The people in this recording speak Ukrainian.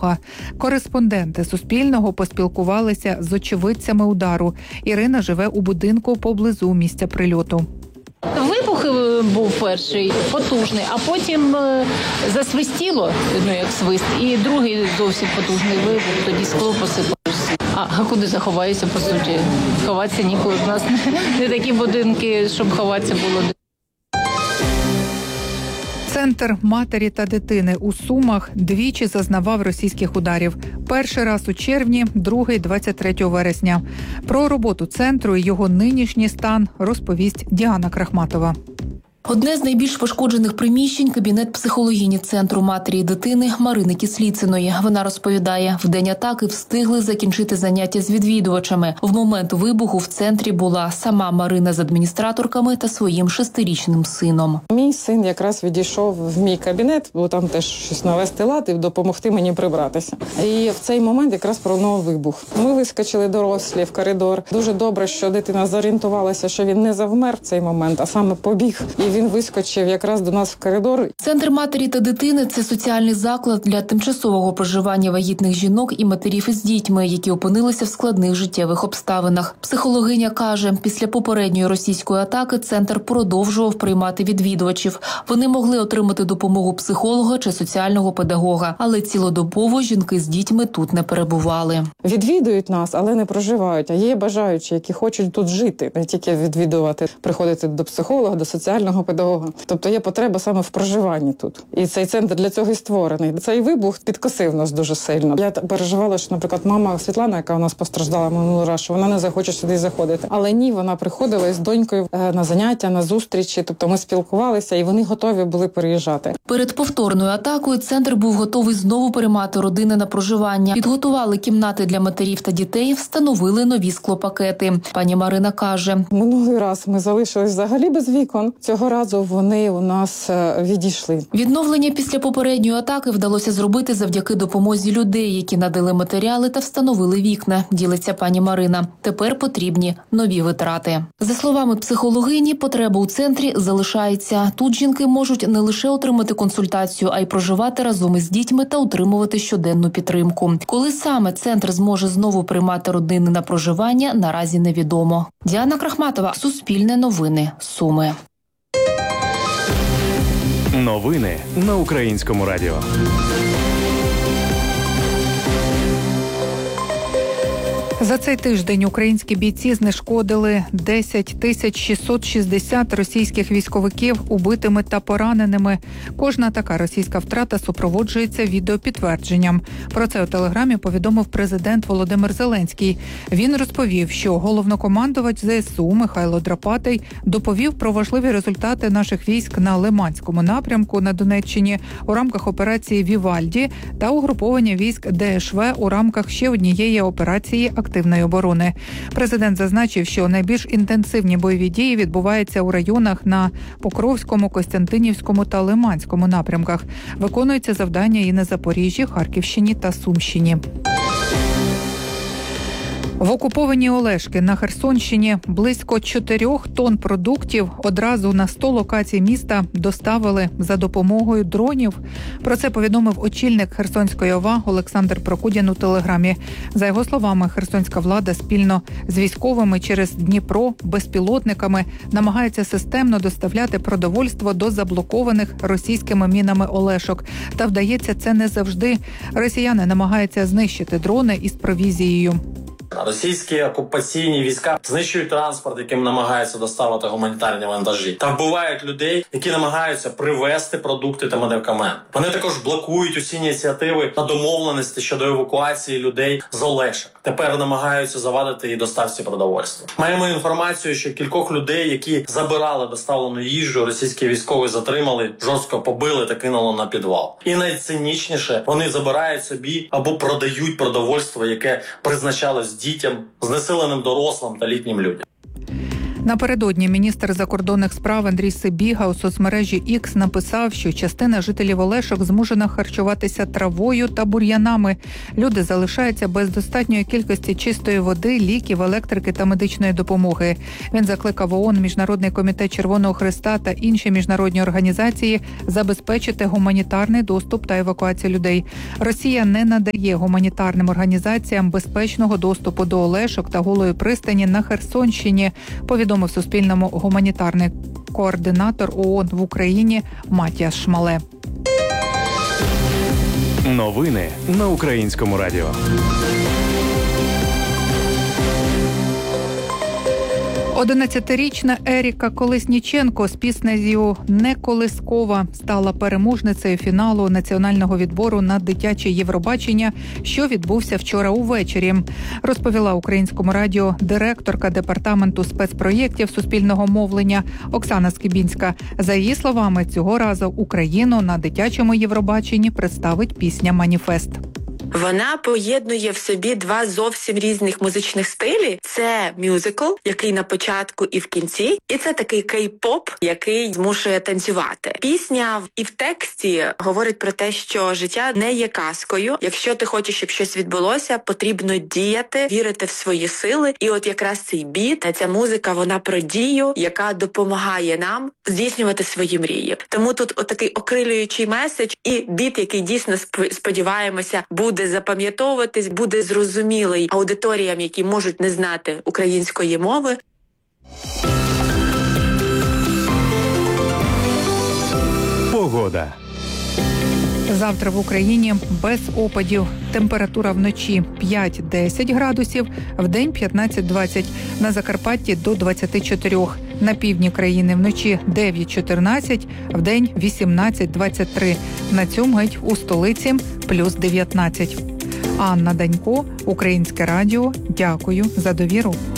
тривога. Кореспонденти Суспільного поспілкувалися з очевидцями удару. Ірина живе у будинку поблизу місця прильоту. Вибух був перший, потужний, а потім засвистіло, як свист, і другий зовсім потужний вибух, тоді скло посипалося. А куди заховаюся, по суті? Ховатися ніколи. У нас не такі будинки, щоб ховатися було. Центр матері та дитини у Сумах двічі зазнавав російських ударів. Перший раз у червні, другий – 23 вересня. Про роботу центру і його нинішній стан розповість Діана Крахматова. Одне з найбільш пошкоджених приміщень – кабінет психологині Центру матері і дитини Марини Кисліциної. Вона розповідає, в день атаки встигли закінчити заняття з відвідувачами. В момент вибуху в центрі була сама Марина з адміністраторками та своїм 6-річним сином. Мій син якраз відійшов в мій кабінет, бо там теж щось навести лад і допомогти мені прибратися. І в цей момент якраз пролунав вибух. Ми вискочили дорослі в коридор. Дуже добре, що дитина зорієнтувалася, що він не завмер в цей момент, а саме побіг. І він вискочив якраз до нас в коридор. Центр матері та дитини – це соціальний заклад для тимчасового проживання вагітних жінок і матерів із дітьми, які опинилися в складних життєвих обставинах. Психологиня каже, після попередньої російської атаки центр продовжував приймати відвідувачів. Вони могли отримати допомогу психолога чи соціального педагога, але цілодобово жінки з дітьми тут не перебували. Відвідують нас, але не проживають. А є бажаючі, які хочуть тут жити, не тільки відвідувати, приходити до психолога, до соціального педагога. Тобто є потреба саме в проживанні тут. І цей центр для цього і створений. Цей вибух підкосив нас дуже сильно. Я переживала, що, наприклад, мама Світлана, яка у нас постраждала минулий раз, що вона не захоче сюди заходити. Але ні, вона приходила із донькою на заняття, на зустрічі. Тобто ми спілкувалися, і вони готові були переїжджати. Перед повторною атакою центр був готовий знову приймати родини на проживання. Підготували кімнати для матерів та дітей, встановили нові склопакети. Пані Марина каже, минулий раз ми залишились взагалі без вікон. Цього разу вони у нас відійшли. Відновлення після попередньої атаки вдалося зробити завдяки допомозі людей, які надали матеріали та встановили вікна, ділиться пані Марина. Тепер потрібні нові витрати. За словами психологині, потреба у центрі залишається. Тут жінки можуть не лише отримати консультацію, а й проживати разом із дітьми та отримувати щоденну підтримку. Коли саме центр зможе знову приймати родини на проживання, наразі невідомо. Діана Крахматова, Суспільне новини, Суми. Новини на Українському радіо. За цей тиждень українські бійці знешкодили 10 660 російських військовиків убитими та пораненими. Кожна така російська втрата супроводжується відеопідтвердженням. Про це у Телеграмі повідомив президент Володимир Зеленський. Він розповів, що головнокомандувач ЗСУ Михайло Драпатий доповів про важливі результати наших військ на Лиманському напрямку на Донеччині у рамках операції «Вівальді» та угруповання військ ДШВ у рамках ще однієї операції активної оборони. Президент зазначив, що найбільш інтенсивні бойові дії відбуваються у районах на Покровському, Костянтинівському та Лиманському напрямках. Виконуються завдання і на Запоріжжі, Харківщині та Сумщині. В окупованій Олешки на Херсонщині близько 4 тонн продуктів одразу на 100 локацій міста доставили за допомогою дронів. Про це повідомив очільник Херсонської ОВА Олександр Прокудін у Телеграмі. За його словами, херсонська влада спільно з військовими через Дніпро безпілотниками намагається системно доставляти продовольство до заблокованих російськими мінами Олешок. Та вдається це не завжди. Росіяни намагаються знищити дрони із провізією. Російські окупаційні війська знищують транспорт, яким намагаються доставити гуманітарні вантажі, та вбивають людей, які намагаються привезти продукти та медикаменти. Вони також блокують усі ініціативи на домовленості щодо евакуації людей з Олешок. Тепер намагаються завадити і доставці продовольства. Маємо інформацію, що кількох людей, які забирали доставлену їжу, російські військові затримали, жорстко побили та кинули на підвал. І найцинічніше, вони забирають собі або продають продовольство, яке призначалось дітям, знесиленим дорослим та літнім людям. Напередодні міністр закордонних справ Андрій Сибіга у соцмережі X написав, що частина жителів Олешок змушена харчуватися травою та бур'янами. Люди залишаються без достатньої кількості чистої води, ліків, електрики та медичної допомоги. Він закликав ООН, Міжнародний комітет Червоного Хреста та інші міжнародні організації забезпечити гуманітарний доступ та евакуацію людей. Росія не надає гуманітарним організаціям безпечного доступу до Олешок та Голої пристані на Херсонщині, повідомив Суспільному гуманітарний координатор ООН в Україні Матіас Шмале. Новини на Українському радіо. Одинадцятирічна Еріка Колесніченко з піснею «Не колискова» стала переможницею фіналу національного відбору на дитяче Євробачення, що відбувся вчора увечері. Розповіла Українському радіо директорка департаменту спецпроєктів суспільного мовлення Оксана Скибінська. За її словами, цього разу Україну на дитячому Євробаченні представить пісня «Маніфест». Вона поєднує в собі два зовсім різних музичних стилі. Це мюзикл, який на початку і в кінці, і це такий кей-поп, який змушує танцювати. Пісня і в тексті говорить про те, що життя не є казкою. Якщо ти хочеш, щоб щось відбулося, потрібно діяти, вірити в свої сили. І от якраз цей біт, ця музика, вона про дію, яка допомагає нам здійснювати свої мрії. Тому тут отакий окрилюючий меседж і біт, який дійсно, сподіваємося, буде запам'ятовуватись, буде зрозумілий аудиторіям, які можуть не знати української мови. Погода. Завтра в Україні без опадів. Температура вночі 5-10 градусів, вдень 15-20. На Закарпатті до 24. На півдні країни вночі 9-14, вдень 18-23. На цьому геть у столиці плюс 19. Анна Данько, Українське радіо. Дякую за довіру.